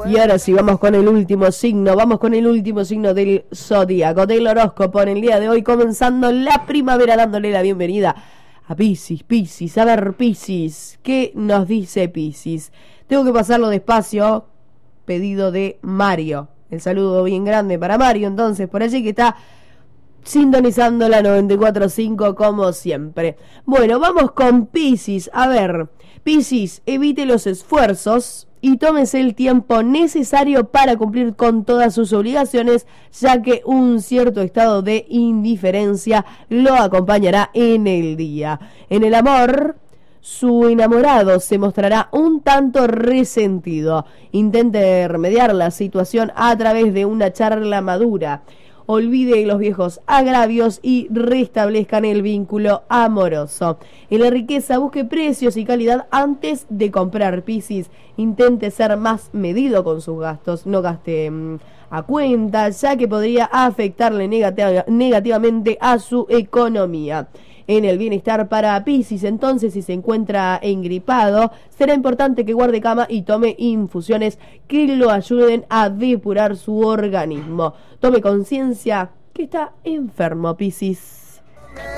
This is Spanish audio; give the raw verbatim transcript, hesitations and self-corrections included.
Y ahora sí, vamos con el último signo, vamos con el último signo del zodíaco, del horóscopo en el día de hoy, comenzando la primavera, dándole la bienvenida a Piscis, Piscis, a ver Piscis, ¿qué nos dice Piscis? Tengo que pasarlo despacio, pedido de Mario, el saludo bien grande para Mario, entonces, por allí que está sintonizando la noventa y cuatro punto cinco como siempre. Bueno, vamos con Piscis, a ver, Piscis, evite los esfuerzos y tómese el tiempo necesario para cumplir con todas sus obligaciones, ya que un cierto estado de indiferencia lo acompañará en el día. En el amor, su enamorado se mostrará un tanto resentido. Intente remediar la situación a través de una charla madura. Olvide los viejos agravios y restablezcan el vínculo amoroso. En la riqueza, busque precios y calidad antes de comprar, Piscis. Intente ser más medido con sus gastos. No gaste mmm, a cuenta, ya que podría afectarle negativa, negativamente a su economía. En el bienestar para Piscis, entonces, si se encuentra engripado, será importante que guarde cama y tome infusiones que lo ayuden a depurar su organismo. Tome conciencia que está enfermo, Piscis.